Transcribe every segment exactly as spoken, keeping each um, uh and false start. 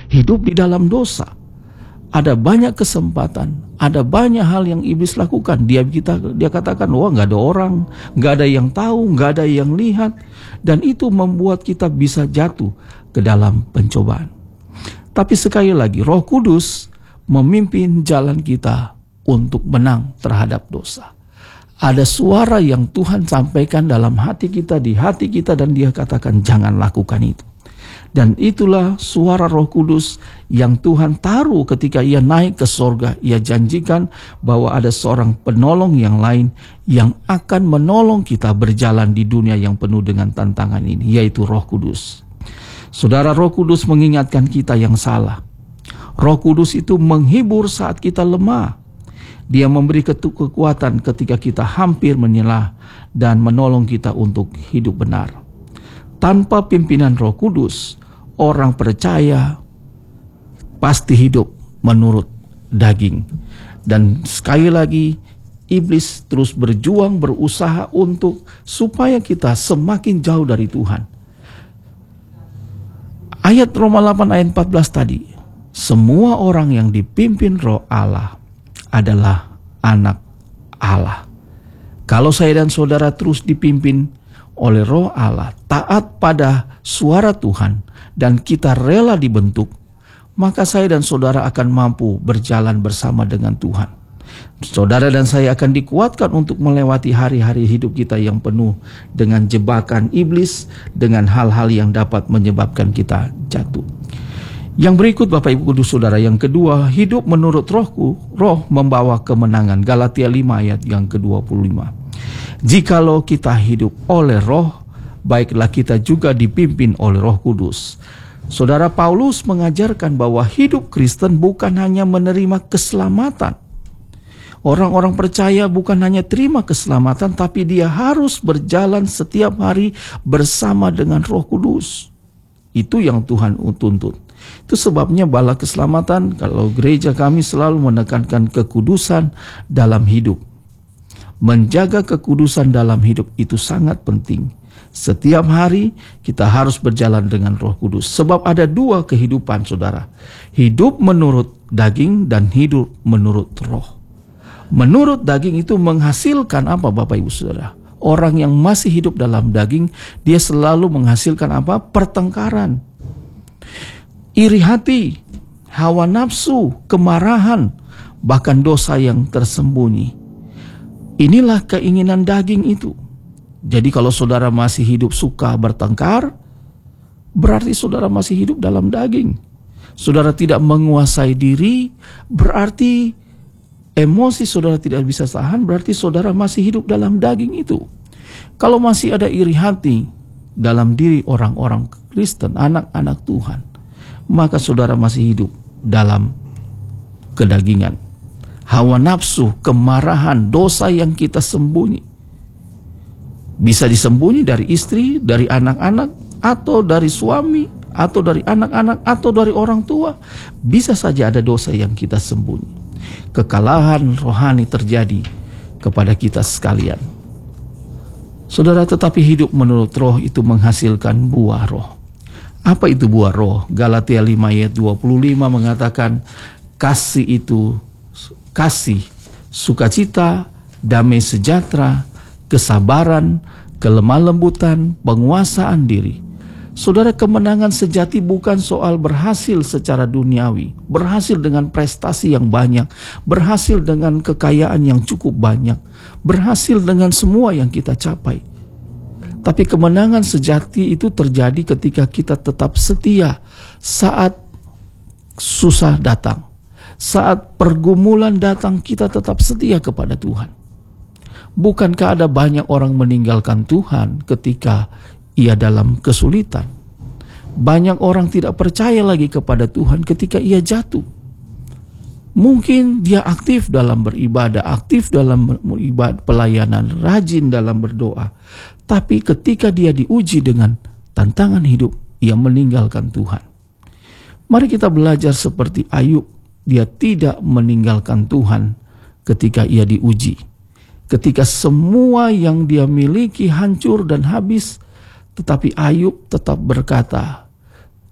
hidup di dalam dosa. Ada banyak kesempatan, ada banyak hal yang iblis lakukan. Dia kita dia katakan, wah nggak ada orang, nggak ada yang tahu, nggak ada yang lihat, dan itu membuat kita bisa jatuh ke dalam pencobaan. Tapi sekali lagi, Roh Kudus memimpin jalan kita untuk menang terhadap dosa. Ada suara yang Tuhan sampaikan dalam hati kita, di hati kita, dan Dia katakan jangan lakukan itu. Dan itulah suara Roh Kudus yang Tuhan taruh ketika Ia naik ke sorga. Ia janjikan bahwa ada seorang penolong yang lain yang akan menolong kita berjalan di dunia yang penuh dengan tantangan ini, yaitu Roh Kudus. Saudara, Roh Kudus mengingatkan kita yang salah. Roh Kudus itu menghibur saat kita lemah. Dia memberi kekuatan ketika kita hampir menyerah dan menolong kita untuk hidup benar. Tanpa pimpinan Roh Kudus, orang percaya pasti hidup menurut daging. Dan sekali lagi, iblis terus berjuang, berusaha untuk supaya kita semakin jauh dari Tuhan. Ayat Roma delapan ayat empat belas tadi, semua orang yang dipimpin Roh Allah adalah anak Allah. Kalau saya dan saudara terus dipimpin oleh Roh Allah, taat pada suara Tuhan, dan kita rela dibentuk, maka saya dan saudara akan mampu berjalan bersama dengan Tuhan. Saudara dan saya akan dikuatkan untuk melewati hari-hari hidup kita yang penuh dengan jebakan iblis, dengan hal-hal yang dapat menyebabkan kita jatuh. Yang berikut Bapak Ibu Kudus Saudara, yang kedua, hidup menurut rohku, roh membawa kemenangan. Galatia lima ayat yang ke dua puluh lima. Jikalau kita hidup oleh roh, baiklah kita juga dipimpin oleh Roh Kudus. Saudara, Paulus mengajarkan bahwa hidup Kristen bukan hanya menerima keselamatan. Orang-orang percaya bukan hanya terima keselamatan, tapi dia harus berjalan setiap hari bersama dengan Roh Kudus. Itu yang Tuhan tuntut. Itu sebabnya bala keselamatan, kalau gereja kami selalu menekankan kekudusan dalam hidup. Menjaga kekudusan dalam hidup itu sangat penting. Setiap hari kita harus berjalan dengan Roh Kudus. Sebab ada dua kehidupan, saudara. Hidup menurut daging dan hidup menurut roh. Menurut daging itu menghasilkan apa, Bapak Ibu Saudara? Orang yang masih hidup dalam daging, dia selalu menghasilkan apa? Pertengkaran, iri hati, hawa nafsu, kemarahan, bahkan dosa yang tersembunyi. Inilah keinginan daging itu. Jadi kalau saudara masih hidup suka bertengkar, berarti saudara masih hidup dalam daging. Saudara tidak menguasai diri, berarti emosi saudara tidak bisa tahan, berarti saudara masih hidup dalam daging itu. Kalau masih ada iri hati dalam diri orang-orang Kristen, anak-anak Tuhan, maka saudara masih hidup dalam kedagingan. Hawa nafsu, kemarahan, dosa yang kita sembunyi. Bisa disembunyi dari istri, dari anak-anak, atau dari suami, atau dari anak-anak, atau dari orang tua. Bisa saja ada dosa yang kita sembunyi. Kekalahan rohani terjadi kepada kita sekalian. Saudara, tetapi hidup menurut roh itu menghasilkan buah roh. Apa itu buah roh? Galatia lima ayat dua puluh lima mengatakan, kasih itu kasih, sukacita, damai sejahtera, kesabaran, kelemah lembutan, penguasaan diri. Saudara, kemenangan sejati bukan soal berhasil secara duniawi, berhasil dengan prestasi yang banyak, berhasil dengan kekayaan yang cukup banyak, berhasil dengan semua yang kita capai. Tapi kemenangan sejati itu terjadi ketika kita tetap setia saat susah datang. Saat pergumulan datang, kita tetap setia kepada Tuhan. Bukankah ada banyak orang meninggalkan Tuhan ketika ia dalam kesulitan? Banyak orang tidak percaya lagi kepada Tuhan ketika ia jatuh. Mungkin dia aktif dalam beribadah, aktif dalam beribadah, pelayanan, rajin dalam berdoa. Tapi ketika dia diuji dengan tantangan hidup, ia meninggalkan Tuhan. Mari kita belajar seperti Ayub. Dia tidak meninggalkan Tuhan ketika ia diuji. Ketika semua yang dia miliki hancur dan habis, tetapi Ayub tetap berkata,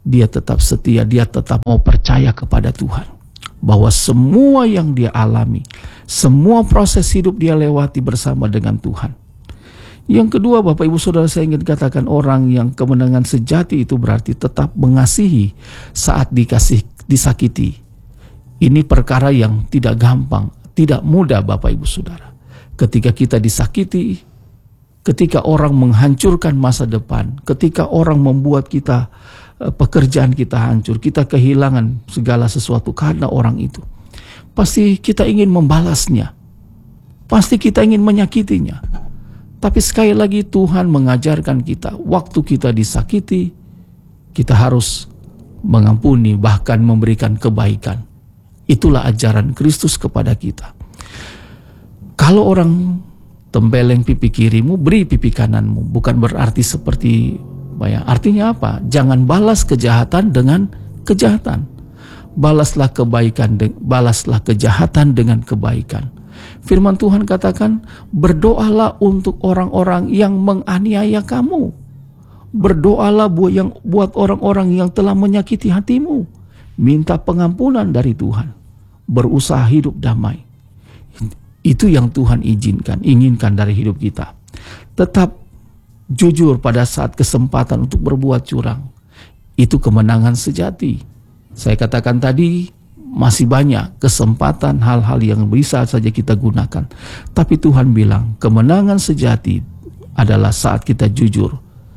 dia tetap setia, dia tetap mau percaya kepada Tuhan. Bahwa semua yang dia alami, semua proses hidup dia lewati bersama dengan Tuhan. Yang kedua, Bapak Ibu Saudara, saya ingin katakan orang yang kemenangan sejati itu berarti tetap mengasihi saat dikasih disakiti. Ini perkara yang tidak gampang, tidak mudah, Bapak Ibu Saudara. Ketika kita disakiti, ketika orang menghancurkan masa depan, ketika orang membuat kita, pekerjaan kita hancur, kita kehilangan segala sesuatu karena orang itu, pasti kita ingin membalasnya, pasti kita ingin menyakitinya. Tapi sekali lagi Tuhan mengajarkan kita, waktu kita disakiti, kita harus mengampuni, bahkan memberikan kebaikan. Itulah ajaran Kristus kepada kita. Kalau orang tempeleng pipi kirimu, beri pipi kananmu. Bukan berarti seperti, ya, artinya apa? Jangan balas kejahatan dengan kejahatan. Balaslah kebaikan, balaslah kejahatan dengan kebaikan. Firman Tuhan katakan, berdoalah untuk orang-orang yang menganiaya kamu. Berdoalah buat yang buat orang-orang yang telah menyakiti hatimu. Minta pengampunan dari Tuhan. Berusaha hidup damai. Itu yang Tuhan izinkan, inginkan dari hidup kita. Tetap jujur pada saat kesempatan untuk berbuat curang. Itu kemenangan sejati. Saya katakan tadi, masih banyak kesempatan hal-hal yang bisa saja kita gunakan. Tapi Tuhan bilang, kemenangan sejati adalah saat kita jujur.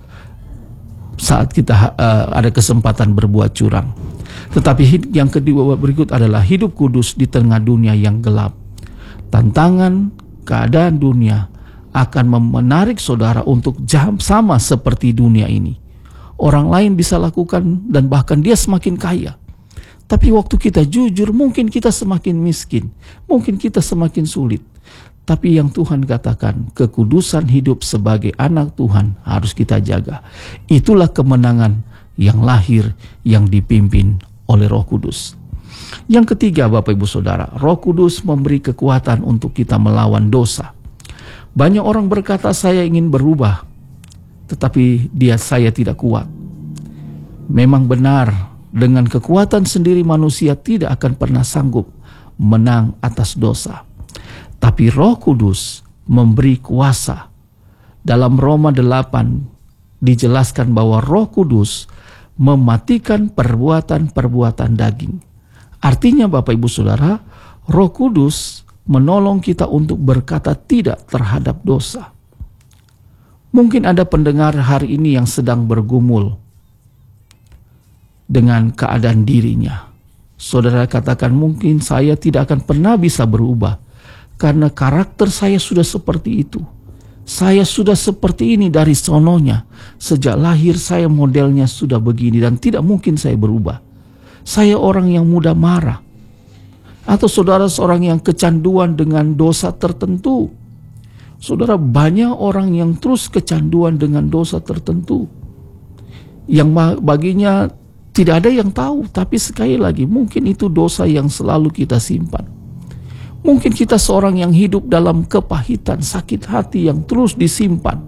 Saat kita uh, ada kesempatan berbuat curang. Tetapi yang kedua berikut adalah hidup kudus di tengah dunia yang gelap. Tantangan keadaan dunia akan menarik saudara untuk jam sama seperti dunia ini. Orang lain bisa lakukan dan bahkan dia semakin kaya. Tapi waktu kita jujur, mungkin kita semakin miskin, mungkin kita semakin sulit. Tapi yang Tuhan katakan, kekudusan hidup sebagai anak Tuhan harus kita jaga. Itulah kemenangan yang lahir, yang dipimpin oleh Roh Kudus. Yang ketiga, Bapak Ibu Saudara, Roh Kudus memberi kekuatan untuk kita melawan dosa. Banyak orang berkata, saya ingin berubah, tetapi dia saya tidak kuat. Memang benar, dengan kekuatan sendiri manusia tidak akan pernah sanggup menang atas dosa. Tapi Roh Kudus memberi kuasa. Dalam Roma delapan dijelaskan bahwa Roh Kudus mematikan perbuatan-perbuatan daging. Artinya Bapak Ibu Saudara, Roh Kudus menolong kita untuk berkata tidak terhadap dosa. Mungkin ada pendengar hari ini yang sedang bergumul dengan keadaan dirinya. Saudara katakan, mungkin saya tidak akan pernah bisa berubah karena karakter saya sudah seperti itu. Saya sudah seperti ini dari sononya. Sejak lahir saya modelnya sudah begini dan tidak mungkin saya berubah. Saya orang yang mudah marah. Atau saudara seorang yang kecanduan dengan dosa tertentu. Saudara, banyak orang yang terus kecanduan dengan dosa tertentu. Yang baginya tidak ada yang tahu, tapi sekali lagi mungkin itu dosa yang selalu kita simpan. Mungkin kita seorang yang hidup dalam kepahitan, sakit hati yang terus disimpan.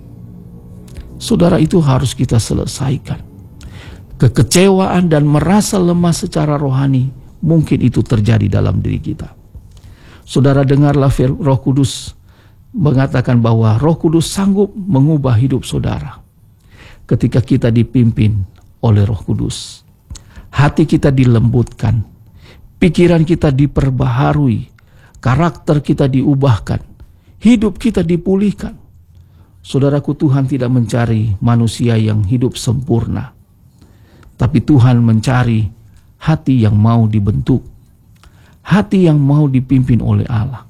Saudara, itu harus kita selesaikan. Kekecewaan dan merasa lemah secara rohani, mungkin itu terjadi dalam diri kita. Saudara, dengarlah Roh Kudus mengatakan bahwa Roh Kudus sanggup mengubah hidup saudara. Ketika kita dipimpin oleh Roh Kudus, hati kita dilembutkan, pikiran kita diperbaharui, karakter kita diubahkan, hidup kita dipulihkan. Saudaraku, Tuhan tidak mencari manusia yang hidup sempurna, tapi Tuhan mencari hati yang mau dibentuk, hati yang mau dipimpin oleh Allah.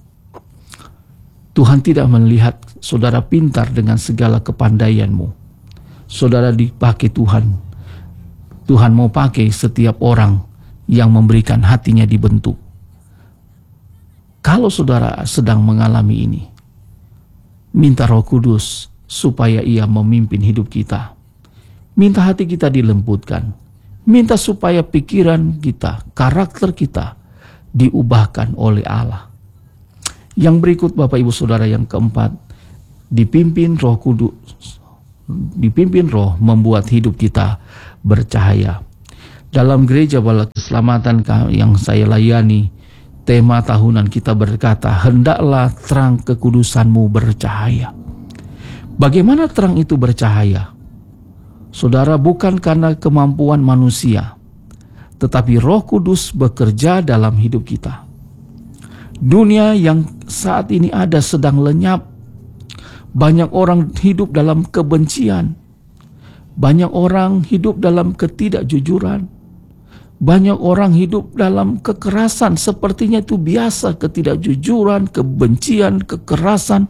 Tuhan tidak melihat saudara pintar dengan segala kepandaianmu. Saudara dipakai Tuhan. Tuhan mau pakai setiap orang yang memberikan hatinya dibentuk. Kalau saudara sedang mengalami ini, minta Roh Kudus supaya ia memimpin hidup kita. Minta hati kita dilembutkan. Minta supaya pikiran kita, karakter kita diubahkan oleh Allah. Yang berikut Bapak Ibu Saudara, yang keempat, dipimpin Roh Kudus. Dipimpin Roh membuat hidup kita bercahaya. Dalam gereja Bala Keselamatan yang saya layani, tema tahunan kita berkata, hendaklah terang kekudusanmu bercahaya. Bagaimana terang itu bercahaya? Saudara, bukan karena kemampuan manusia, tetapi Roh Kudus bekerja dalam hidup kita. Dunia yang saat ini ada sedang lenyap. Banyak orang hidup dalam kebencian. Banyak orang hidup dalam ketidakjujuran. Banyak orang hidup dalam kekerasan. Sepertinya itu biasa, ketidakjujuran, kebencian, kekerasan,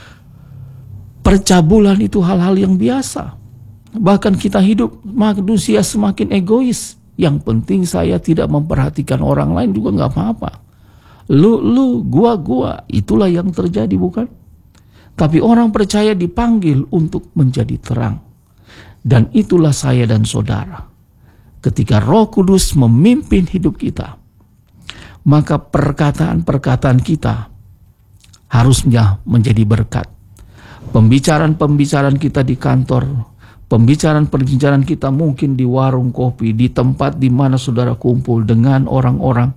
percabulan itu hal-hal yang biasa. Bahkan kita hidup manusia semakin egois. Yang penting saya tidak memperhatikan orang lain juga nggak apa-apa. Lu, lu, gua, gua. Itulah yang terjadi, bukan? Tapi orang percaya dipanggil untuk menjadi terang. Dan itulah saya dan saudara. Ketika Roh Kudus memimpin hidup kita, maka perkataan-perkataan kita harusnya menjadi berkat. Pembicaraan-pembicaraan kita di kantor, pembicaraan-pembicaraan kita mungkin di warung kopi, di tempat di mana saudara kumpul dengan orang-orang,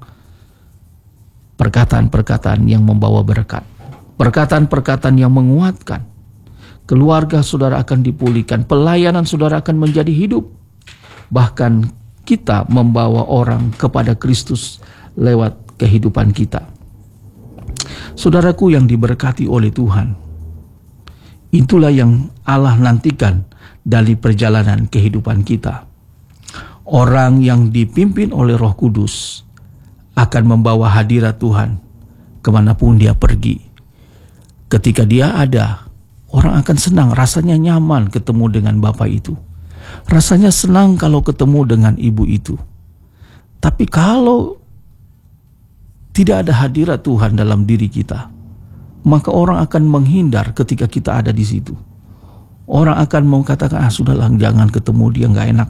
perkataan-perkataan yang membawa berkat, perkataan-perkataan yang menguatkan. Keluarga saudara akan dipulihkan, pelayanan saudara akan menjadi hidup. Bahkan kita membawa orang kepada Kristus lewat kehidupan kita. Saudaraku yang diberkati oleh Tuhan, itulah yang Allah nantikan dari perjalanan kehidupan kita. Orang yang dipimpin oleh Roh Kudus akan membawa hadirat Tuhan kemanapun dia pergi. Ketika dia ada, orang akan senang, rasanya nyaman ketemu dengan Bapak itu. Rasanya senang kalau ketemu dengan Ibu itu. Tapi kalau tidak ada hadirat Tuhan dalam diri kita, maka orang akan menghindar ketika kita ada di situ. Orang akan mengatakan, ah sudahlah, jangan ketemu dia, nggak enak.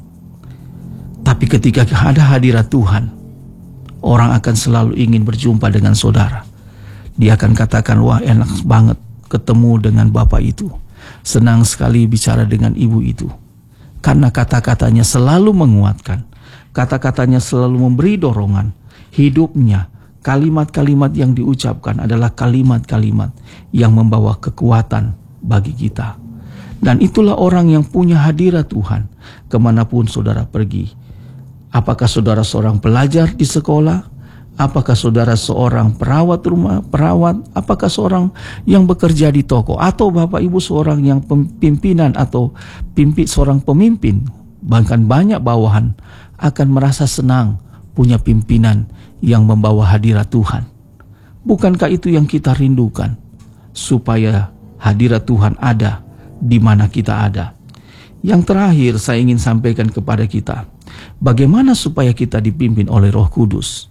Tapi ketika ada hadirat Tuhan, orang akan selalu ingin berjumpa dengan saudara. Dia akan katakan, wah enak banget ketemu dengan Bapak itu. Senang sekali bicara dengan Ibu itu. Karena kata-katanya selalu menguatkan. Kata-katanya selalu memberi dorongan. Hidupnya, kalimat-kalimat yang diucapkan adalah kalimat-kalimat yang membawa kekuatan bagi kita. Dan itulah orang yang punya hadirat Tuhan kemanapun saudara pergi. Apakah saudara seorang pelajar di sekolah? Apakah saudara seorang perawat rumah, perawat? Apakah seorang yang bekerja di toko? Atau Bapak Ibu seorang yang pimpinan atau pimpin seorang pemimpin? Bahkan banyak bawahan akan merasa senang punya pimpinan yang membawa hadirat Tuhan. Bukankah itu yang kita rindukan? Supaya hadirat Tuhan ada di mana kita ada. Yang terakhir saya ingin sampaikan kepada kita, bagaimana supaya kita dipimpin oleh Roh Kudus?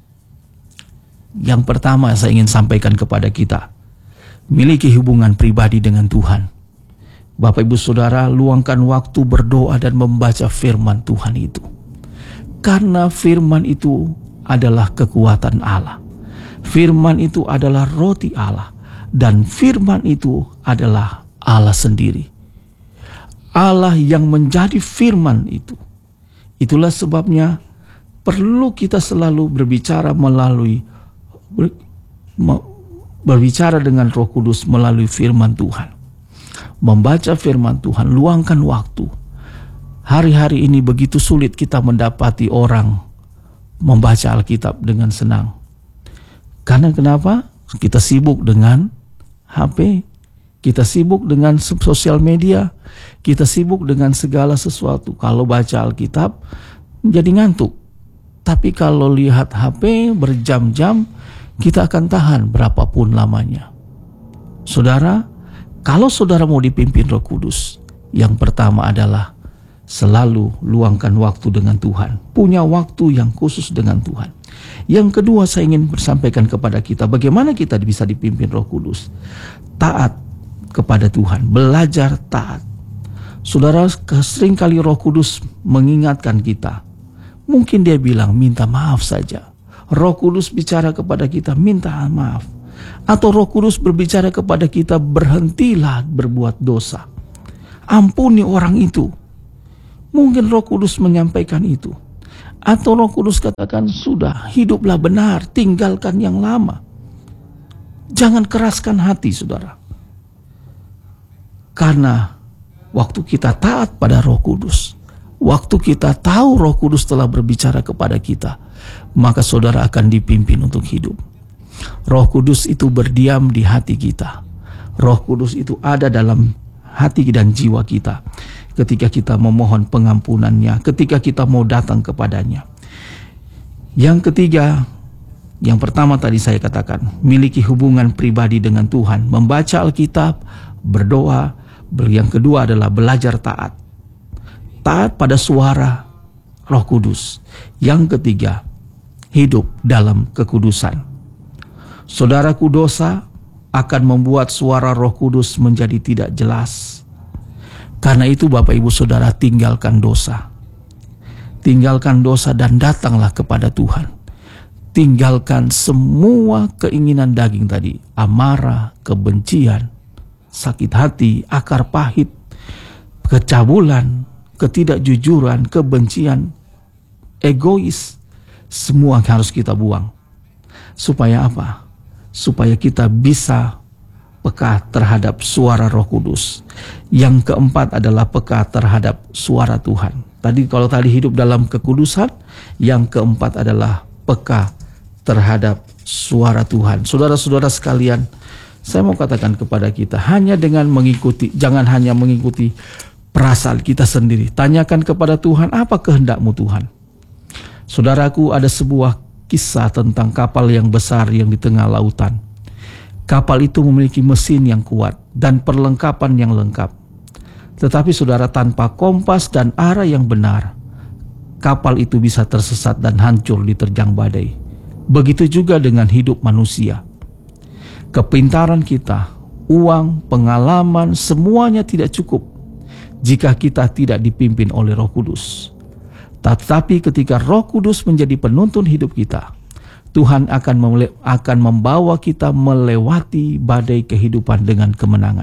Yang pertama saya ingin sampaikan kepada kita, miliki hubungan pribadi dengan Tuhan. Bapak Ibu Saudara, luangkan waktu berdoa dan membaca firman Tuhan itu. Karena firman itu adalah kekuatan Allah. Firman itu adalah roti Allah. Dan firman itu adalah Allah sendiri. Allah yang menjadi firman itu. Itulah sebabnya perlu kita selalu berbicara melalui Ber, berbicara dengan Roh Kudus melalui firman Tuhan. Membaca firman Tuhan, luangkan waktu. Hari-hari ini begitu sulit kita mendapati orang membaca Alkitab dengan senang. Karena kenapa? Kita sibuk dengan H P, kita sibuk dengan sosial media, kita sibuk dengan segala sesuatu. Kalau baca Alkitab menjadi ngantuk. Tapi kalau lihat H P berjam-jam, kita akan tahan berapapun lamanya. Saudara, kalau saudara mau dipimpin Roh Kudus, yang pertama adalah selalu luangkan waktu dengan Tuhan. Punya waktu yang khusus dengan Tuhan. Yang kedua saya ingin bersampaikan kepada kita, bagaimana kita bisa dipimpin Roh Kudus. Taat kepada Tuhan, belajar taat. Saudara, seringkali Roh Kudus mengingatkan kita. Mungkin dia bilang, minta maaf saja. Roh Kudus bicara kepada kita, minta maaf. Atau Roh Kudus berbicara kepada kita, berhentilah berbuat dosa. Ampuni orang itu. Mungkin Roh Kudus menyampaikan itu. Atau Roh Kudus katakan, sudah, hiduplah benar, tinggalkan yang lama. Jangan keraskan hati, saudara. Karena waktu kita taat pada Roh Kudus, waktu kita tahu Roh Kudus telah berbicara kepada kita, maka saudara akan dipimpin untuk hidup. Roh Kudus itu berdiam di hati kita. Roh Kudus itu ada dalam hati dan jiwa kita ketika kita memohon pengampunannya, ketika kita mau datang kepadanya. Yang ketiga, yang pertama tadi saya katakan, miliki hubungan pribadi dengan Tuhan, membaca Alkitab, berdoa. Yang kedua adalah belajar taat. Taat pada suara Roh Kudus. Yang ketiga, hidup dalam kekudusan. Saudaraku, dosa akan membuat suara Roh Kudus menjadi tidak jelas. Karena itu Bapak Ibu Saudara, tinggalkan dosa. Tinggalkan dosa dan datanglah kepada Tuhan. Tinggalkan semua keinginan daging tadi. Amarah, kebencian, sakit hati, akar pahit, kecabulan, ketidakjujuran, kebencian, egois. Semua harus kita buang. Supaya apa? Supaya kita bisa peka terhadap suara Roh Kudus. Yang keempat adalah peka terhadap suara Tuhan. Tadi kalau tadi hidup dalam kekudusan, yang keempat adalah peka terhadap suara Tuhan. Saudara-saudara sekalian, saya mau katakan kepada kita, hanya dengan mengikuti, jangan hanya mengikuti perasaan kita sendiri. Tanyakan kepada Tuhan, apa kehendakmu Tuhan? Saudaraku, ada sebuah kisah tentang kapal yang besar yang di tengah lautan. Kapal itu memiliki mesin yang kuat dan perlengkapan yang lengkap. Tetapi saudara, tanpa kompas dan arah yang benar, kapal itu bisa tersesat dan hancur diterjang badai. Begitu juga dengan hidup manusia. Kepintaran kita, uang, pengalaman, semuanya tidak cukup jika kita tidak dipimpin oleh Roh Kudus. Tetapi ketika Roh Kudus menjadi penuntun hidup kita, Tuhan akan akan membawa kita melewati badai kehidupan dengan kemenangan.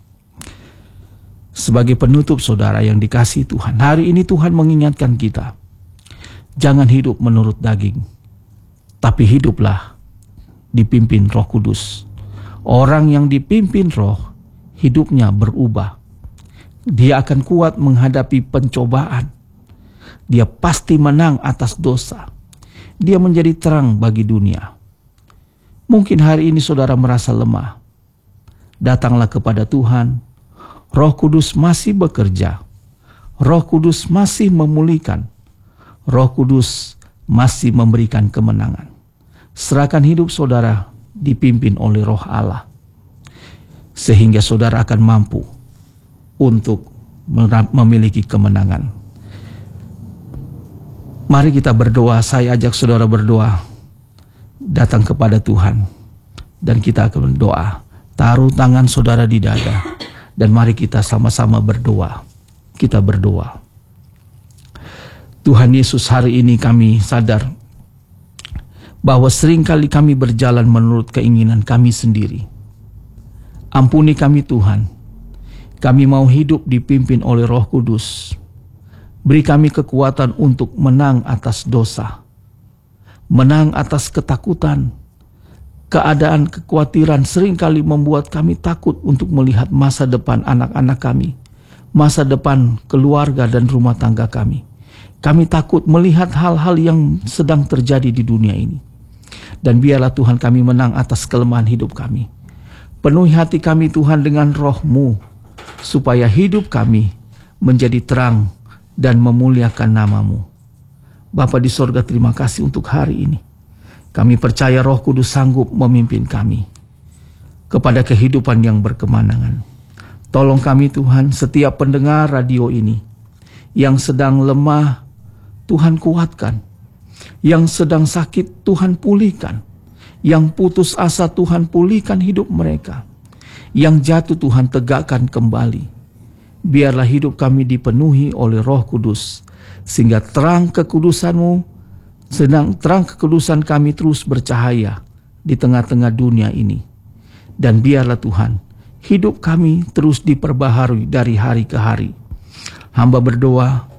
Sebagai penutup saudara yang dikasihi Tuhan, hari ini Tuhan mengingatkan kita, jangan hidup menurut daging, tapi hiduplah dipimpin Roh Kudus. Orang yang dipimpin Roh, hidupnya berubah. Dia akan kuat menghadapi pencobaan. Dia pasti menang atas dosa. Dia menjadi terang bagi dunia. Mungkin hari ini saudara merasa lemah. Datanglah kepada Tuhan. Roh Kudus masih bekerja. Roh Kudus masih memulihkan. Roh Kudus masih memberikan kemenangan. Serahkan hidup saudara dipimpin oleh Roh Allah. Sehingga saudara akan mampu untuk memiliki kemenangan. Mari kita berdoa. Saya ajak saudara berdoa. Datang kepada Tuhan. Dan kita akan berdoa. Taruh tangan saudara di dada. Dan mari kita sama-sama berdoa. Kita berdoa. Tuhan Yesus, hari ini kami sadar bahwa seringkali kami berjalan menurut keinginan kami sendiri. Ampuni kami Tuhan. Kami mau hidup dipimpin oleh Roh Kudus. Beri kami kekuatan untuk menang atas dosa. Menang atas ketakutan. Keadaan kekhawatiran seringkali membuat kami takut untuk melihat masa depan anak-anak kami, masa depan keluarga dan rumah tangga kami. Kami takut melihat hal-hal yang sedang terjadi di dunia ini. Dan biarlah Tuhan kami menang atas kelemahan hidup kami. Penuhi hati kami Tuhan dengan Roh-Mu, supaya hidup kami menjadi terang dan memuliakan nama-Mu. Bapa di sorga, terima kasih untuk hari ini. Kami percaya Roh Kudus sanggup memimpin kami kepada kehidupan yang berkemenangan. Tolong kami Tuhan, setiap pendengar radio ini yang sedang lemah, Tuhan kuatkan. Yang sedang sakit, Tuhan pulihkan. Yang putus asa, Tuhan pulihkan hidup mereka. Yang jatuh, Tuhan tegakkan kembali. Biarlah hidup kami dipenuhi oleh Roh Kudus, sehingga terang kekudusan-Mu, sedang terang kekudusan kami terus bercahaya di tengah-tengah dunia ini. Dan biarlah Tuhan, hidup kami terus diperbaharui dari hari ke hari. Hamba berdoa,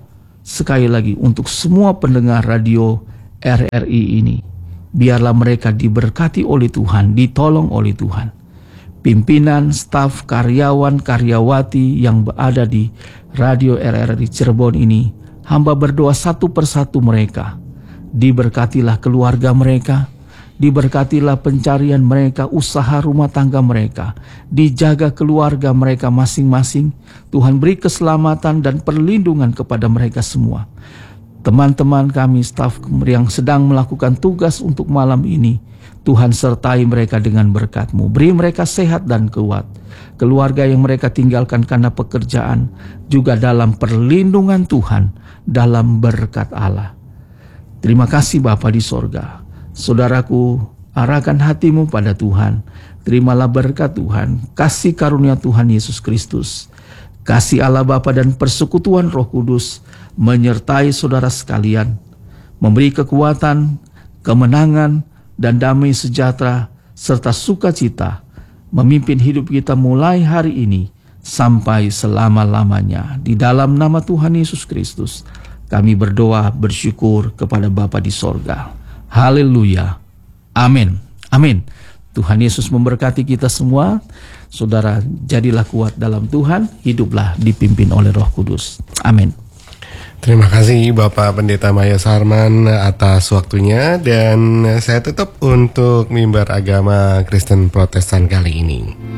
sekali lagi untuk semua pendengar radio R R I ini, biarlah mereka diberkati oleh Tuhan, ditolong oleh Tuhan. Pimpinan, staf, karyawan, karyawati yang berada di radio R R I Cirebon ini, hamba berdoa satu persatu mereka. Diberkatilah keluarga mereka, diberkatilah pencarian mereka, usaha rumah tangga mereka, dijaga keluarga mereka masing-masing. Tuhan beri keselamatan dan perlindungan kepada mereka semua. Teman-teman kami, staf yang sedang melakukan tugas untuk malam ini, Tuhan sertai mereka dengan berkat-Mu. Beri mereka sehat dan kuat. Keluarga yang mereka tinggalkan karena pekerjaan, juga dalam perlindungan Tuhan, dalam berkat Allah. Terima kasih Bapa di sorga. Saudaraku, arahkan hatimu pada Tuhan. Terimalah berkat Tuhan, kasih karunia Tuhan Yesus Kristus, kasih Allah Bapa dan persekutuan Roh Kudus menyertai saudara sekalian, memberi kekuatan, kemenangan, dan damai sejahtera, serta sukacita, memimpin hidup kita mulai hari ini sampai selama-lamanya. Di dalam nama Tuhan Yesus Kristus, kami berdoa bersyukur kepada Bapa di sorga. Haleluya. Amin. Amin. Tuhan Yesus memberkati kita semua. Saudara, jadilah kuat dalam Tuhan, hiduplah dipimpin oleh Roh Kudus. Amin. Terima kasih Bapak Pendeta Mayo Sarman atas waktunya, dan saya tutup untuk mimbar agama Kristen Protestan kali ini.